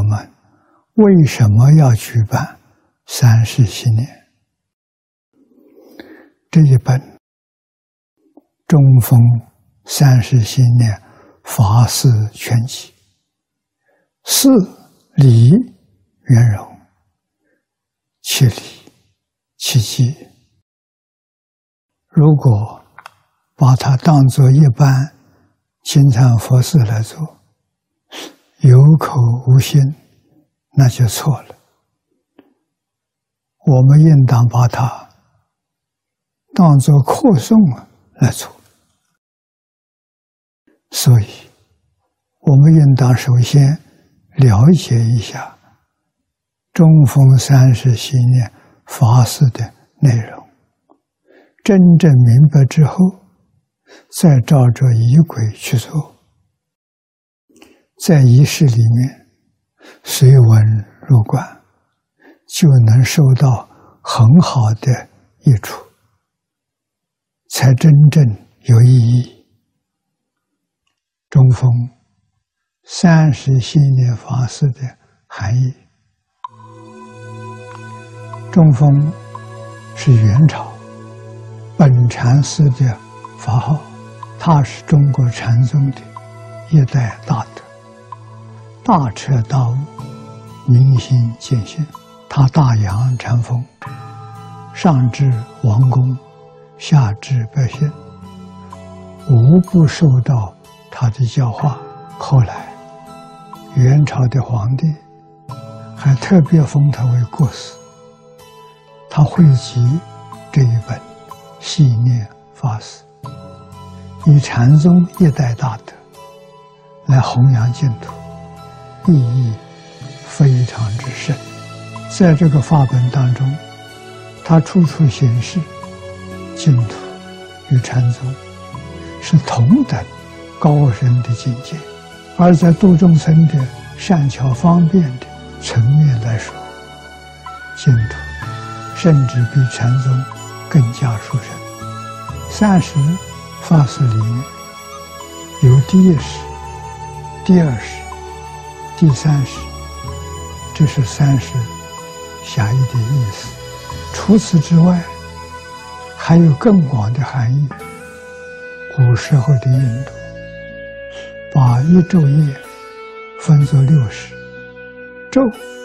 们为什么要举办三世新年？这一本《中风三世新年法事全集》，是理圆融，其理其机。如果把它当作一般经忏佛事来做，有口无心，那就错了。我们应当把它当作课诵来做。所以，我们应当首先了解一下中风三世新年法事的内容，真正明白之后，再照着仪轨去做，在仪式里面随文入观，就能受到很好的益处，才真正有意义。中风三世新年法事的含义。中风是元朝本禅师的法号，他是中国禅宗的一代大德，大彻大悟，明心见性。他大扬禅风，上至王公，下至百姓，无不受到他的教化。后来元朝的皇帝还特别封他为国师。他汇集这一本细念法事，以禅宗一代大德来弘扬净土，意义非常之深。在这个法本当中，他处处显示净土与禅宗是同等高深的境界，而在度众生的善巧方便的层面来说，净土甚至比禅宗更加殊胜。三十法事里面有第一世、第二世、第三世，这是三世狭义的意思。除此之外，还有更广的含义。古时候的印度把一昼夜分作6时，昼